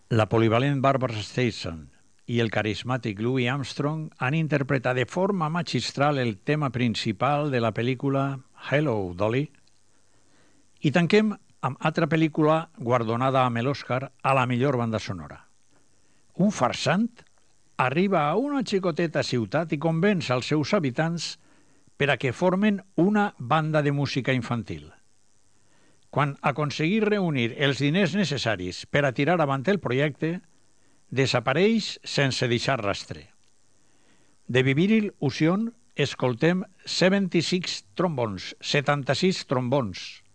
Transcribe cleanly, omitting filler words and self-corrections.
La polivalent Barbara Streisand i el carismàtic Louis Armstrong han interpretat de forma magistral el tema principal de la pel·lícula Hello, Dolly. I tanquem amb altra pel·lícula guardonada amb l'Oscar a la millor banda sonora. Un farsant arriba a una xicoteta ciutat i convenç als seus habitants per a que formen una banda de música infantil. Quan aconseguir reunir els diners necessaris per a tirar avant el projecte, desapareix sense deixar rastre. De Viviril Usion escoltem 76 trombons,